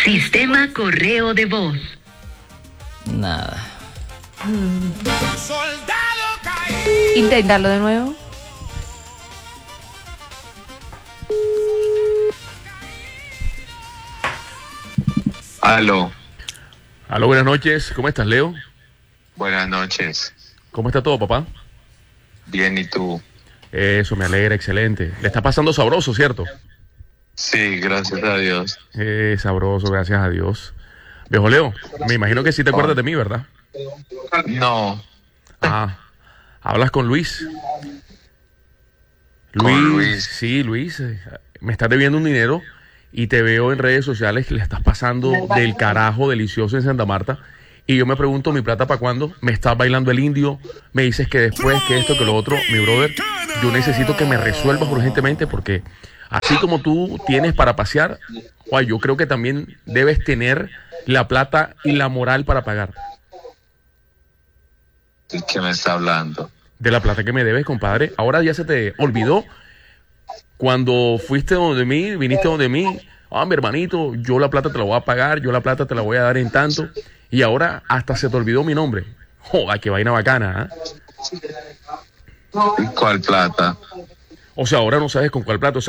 Sistema correo de voz. Nada. Inténtalo de nuevo. Aló. Aló, buenas noches. ¿Cómo estás, Leo? Buenas noches. ¿Cómo está todo, papá? Bien, ¿y tú? Eso, me alegra, excelente. Le está pasando sabroso, ¿cierto? Sí, gracias a Dios. Sabroso, gracias a Dios. Viejo Leo, me imagino que sí te acuerdas de mí, ¿verdad? No. ¿Hablas con Luis? Con Luis. Sí, Luis. Me estás debiendo un dinero y te veo en redes sociales que le estás pasando del carajo delicioso en Santa Marta. Y yo me pregunto, ¿mi plata para cuándo? Me estás bailando el indio, me dices que después, que esto, que lo otro. Mi brother, yo necesito que me resuelvas urgentemente porque así como tú tienes para pasear, yo creo que también debes tener la plata y la moral para pagar. ¿De qué me está hablando? De la plata que me debes, compadre. Ahora ya se te olvidó cuando fuiste donde mí, viniste donde mí. Mi hermanito, yo la plata te la voy a pagar, yo la plata te la voy a dar en tanto. Y ahora hasta se te olvidó mi nombre. Joda, qué vaina bacana, ¿Cuál plata? O sea, ahora no sabes con cuál plata. O sea,